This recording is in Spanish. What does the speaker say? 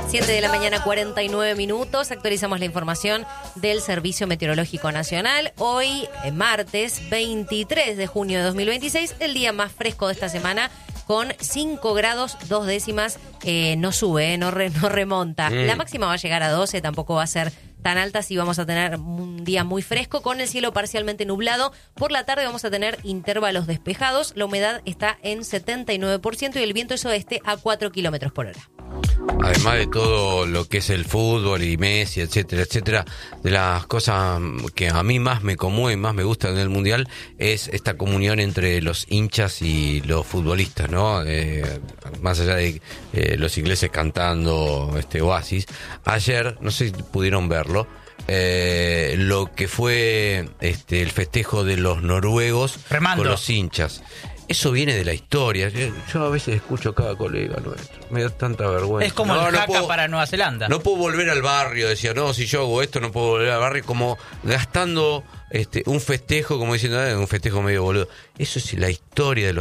7 de la mañana, 49 minutos. Actualizamos la información del Servicio Meteorológico Nacional. Hoy, martes 23 de junio de 2026, el día más fresco de esta semana, con 5 grados 2 décimas. No sube, no remonta. La máxima va a llegar a 12, tampoco va a ser tan alta, sí vamos a tener un día muy fresco con el cielo parcialmente nublado. Por la tarde vamos a tener intervalos despejados. La humedad está en 79% y el viento es oeste a 4 kilómetros por hora. Además de todo lo que es el fútbol y Messi, etcétera, etcétera, de las cosas que a mí más me conmueven, más me gustan del Mundial, es esta comunión entre los hinchas y los futbolistas, ¿no? Más allá de los ingleses cantando Oasis. Ayer, no sé si pudieron verlo, lo que fue el festejo de los noruegos remando con los hinchas. Eso viene de la historia. Yo a veces escucho a cada colega nuestro. Me da tanta vergüenza. Es como el jaca para Nueva Zelanda. No puedo volver al barrio. Decía, no, si yo hago esto no puedo volver al barrio. Como gastando un festejo, como diciendo, un festejo medio boludo. Eso es la historia de los